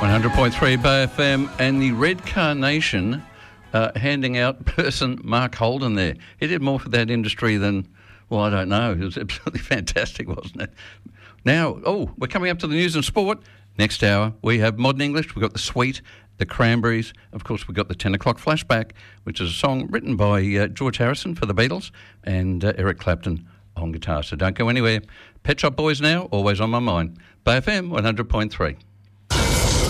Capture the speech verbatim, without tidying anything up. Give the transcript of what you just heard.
one hundred point three Bay F M and the Red Carnation uh, handing out person Mark Holden there. He did more for that industry than, well, I don't know. It was absolutely fantastic, wasn't it? Now, oh, we're coming up to the news and sport. Next hour, we have Modern English. We've got The Sweet, The Cranberries. Of course, we've got the ten o'clock Flashback, which is a song written by uh, George Harrison for the Beatles and uh, Eric Clapton on guitar. So don't go anywhere. Pet Shop Boys now, always on my mind. Bay F M one hundred point three.